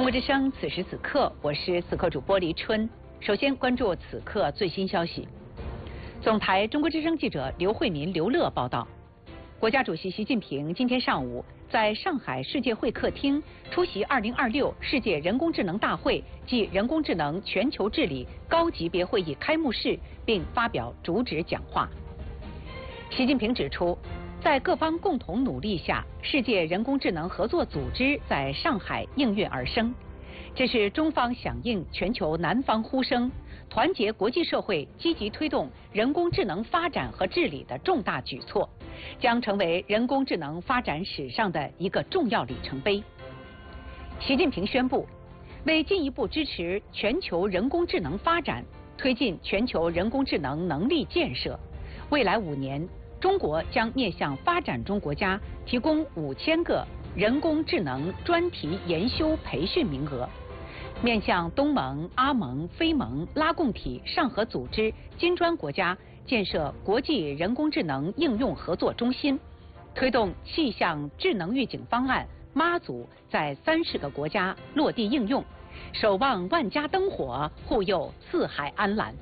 国之声，此时此刻，我是此刻主播黎春。首先关注此刻最新消息。总台中国之声记者刘慧民、刘乐报道，国家主席习近平今天上午在上海世界会客厅出席2026世界人工智能大会暨人工智能全球治理高级别会议开幕式，并发表主旨讲话。习近平指出，在各方共同努力下，世界人工智能合作组织在上海应运而生。这是中方响应全球南方呼声，团结国际社会积极推动人工智能发展和治理的重大举措，将成为人工智能发展史上的一个重要里程碑。习近平宣布，为进一步支持全球人工智能发展，推进全球人工智能能力建设，未来5年，中国将面向发展中国家提供5000个人工智能专题研修培训名额，面向东盟、阿盟、非盟、拉共体上合组织金砖国家建设国际人工智能应用合作中心，推动气象智能预警方案妈祖在30个国家落地应用，守望万家灯火，护佑四海安澜。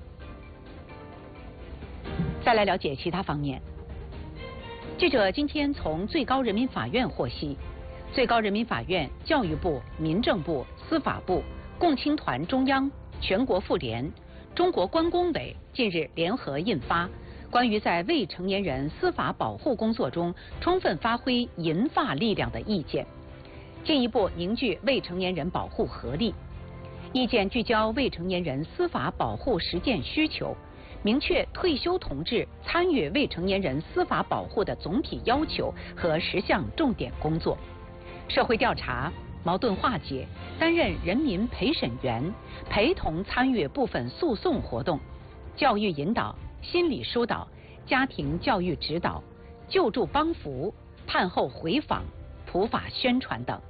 再来了解其他方面。记者今天从最高人民法院获悉，最高人民法院、教育部、民政部、司法部、共青团中央、全国妇联、中国关工委近日联合印发《关于在未成年人司法保护工作中充分发挥银发力量的意见》，进一步凝聚未成年人保护合力。意见聚焦未成年人司法保护实践需求，明确退休同志参与未成年人司法保护的总体要求和10项重点工作。社会调查、矛盾化解，担任人民陪审员，陪同参与部分诉讼活动，教育引导、心理疏导、家庭教育指导、救助帮扶、判后回访、普法宣传等。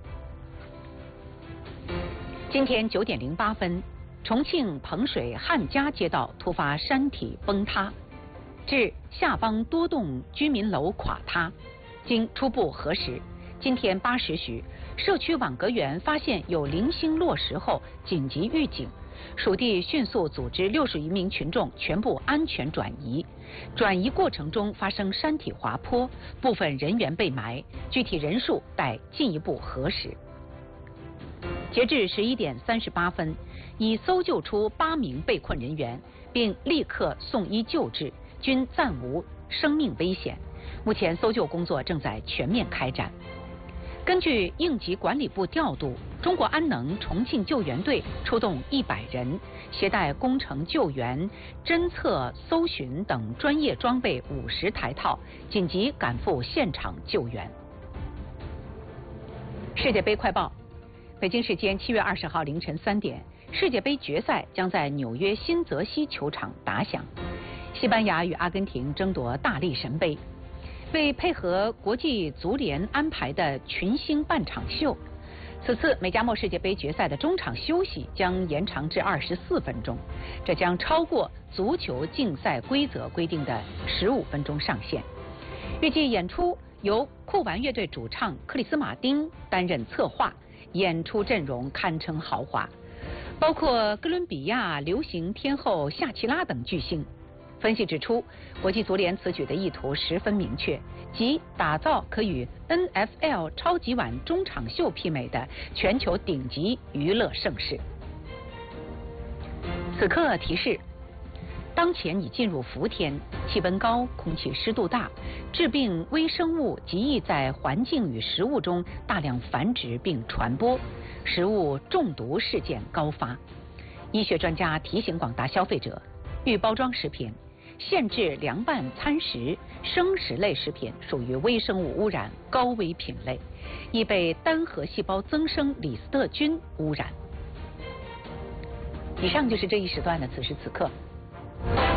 今天9点08分，重庆彭水汉家街道突发山体崩塌，致下方多栋居民楼垮塌。经初步核实，今天8时许，社区网格员发现有零星落石后紧急预警，属地迅速组织60余名群众全部安全转移。转移过程中发生山体滑坡，部分人员被埋，具体人数待进一步核实。截至11点38分，已搜救出8名被困人员，并立刻送医救治，均暂无生命危险。目前搜救工作正在全面开展。根据应急管理部调度，中国安能重庆救援队出动100人，携带工程救援、侦测、搜寻等专业装备50台套，紧急赶赴现场救援。世界杯快报。北京时间7月20号凌晨3点，世界杯决赛将在纽约新泽西球场打响。西班牙与阿根廷争夺大力神杯。为配合国际足联安排的群星半场秀，此次美加墨世界杯决赛的中场休息将延长至24分钟，这将超过足球竞赛规则规定的15分钟上限。预计演出由酷玩乐队主唱克里斯马丁担任策划，演出阵容堪称豪华，包括哥伦比亚流行天后夏奇拉等巨星。分析指出，国际足联此举的意图十分明确，即打造可与 NFL 超级碗中场秀媲美的全球顶级娱乐盛事。此刻提示：当前已进入伏天，气温高，空气湿度大，致病微生物极易在环境与食物中大量繁殖并传播，食物中毒事件高发。医学专家提醒广大消费者，预包装食品、限制凉拌餐食、生食类食品属于微生物污染高危品类，易被单核细胞增生李斯特菌污染。以上就是这一时段的此时此刻。